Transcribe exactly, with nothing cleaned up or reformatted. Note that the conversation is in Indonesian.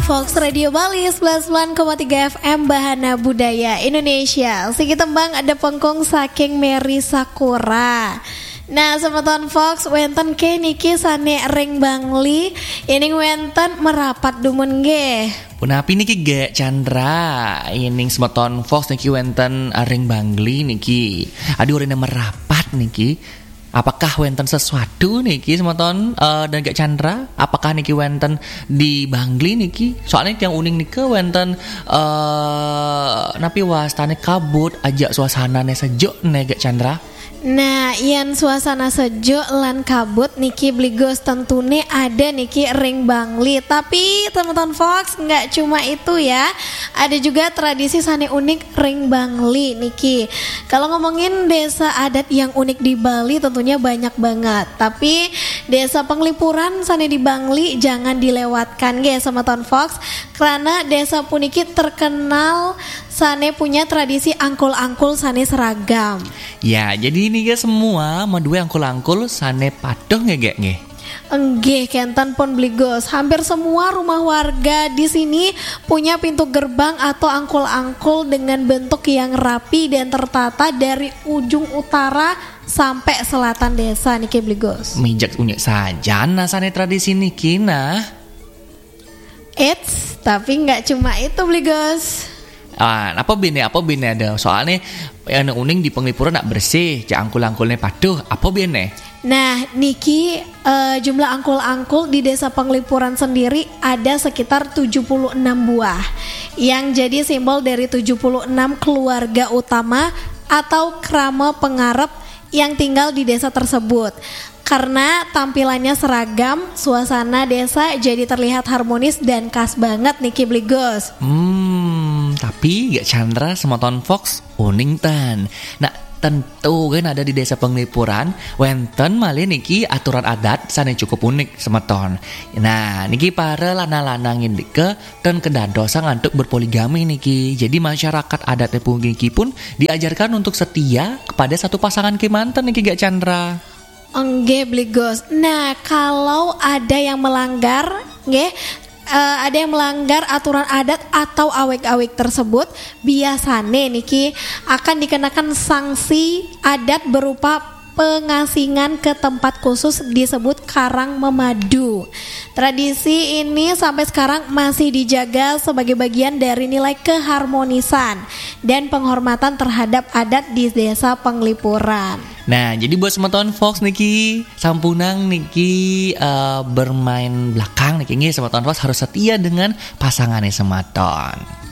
Fox Radio Bali sebelas sembilan koma tiga F M Bahana Budaya Indonesia. Sigi tembang ada pengkong saking Mary Sakura. Nah, semeton Fox wenten ke niki sane ring bangli ini wenten merapat dumun ge. Punapi niki ge Chandra ining semeton Fox niki wenten ring bangli niki. Adi urine merapat niki. Apakah wenten sesuatu niki semeton uh, dan gak Chandra? Apakah niki wenten di Bangli niki? Soalnya yang uning niki wenten uh, napi wastane kabut ajak suasanane sejuk nih gak Chandra? Nah, yang suasana sejuk lan kabut niki bligos tentune ada niki ring bangli. Tapi teman-teman Fox nggak cuma itu ya, ada juga tradisi sane unik ring bangli niki. Kalau ngomongin desa adat yang unik di Bali tentunya banyak banget. Tapi desa Penglipuran sane di Bangli jangan dilewatkan guys teman-teman Fox, karena desa puniki terkenal sane punya tradisi angkul-angkul sane seragam. Ya, jadi ini guys semua medue angkul-angkul sane padong ya gak nggih. Enggih kenten pun bligos. Hampir semua rumah warga di sini punya pintu gerbang atau angkul-angkul dengan bentuk yang rapi dan tertata dari ujung utara sampai selatan desa niki bligos. Mijak unik saja nasane tradisi niki nah. Eits, tapi nggak cuma itu bligos. Ah, apa bine apa bine ada soalnya yang uning di Penglipuran nak bersih, cak angkul-angkulnya paduh, apa bine? Nah, niki uh, jumlah angkul-angkul di desa Penglipuran sendiri ada sekitar tujuh puluh enam buah yang jadi simbol dari tujuh puluh enam keluarga utama atau krama pengarep yang tinggal di desa tersebut. Karena tampilannya seragam, suasana desa jadi terlihat harmonis dan khas banget niki bligos. Hmm, tapi gak Chandra semeton Fox uning tan. Nah, tentu kan ada di desa Penglipuran wenten malih niki aturan adat sane cukup unik semeton. Nah, niki para lanang-lanang indike dan kedadosan untuk berpoligami niki. Jadi masyarakat adat Nepung niki pun diajarkan untuk setia kepada satu pasangan kemanten niki gak Chandra. Enggak bligos. Nah, kalau ada yang melanggar, nggih, uh, ada yang melanggar aturan adat atau awek-awek tersebut, biasane niki akan dikenakan sanksi adat berupa pengasingan ke tempat khusus disebut Karang Memadu. Tradisi ini sampai sekarang masih dijaga sebagai bagian dari nilai keharmonisan dan penghormatan terhadap adat di desa Penglipuran. Nah, jadi buat semeton Fox niki sampunang niki uh, bermain belakang niki nggih semeton Fox harus setia dengan pasangannya semeton.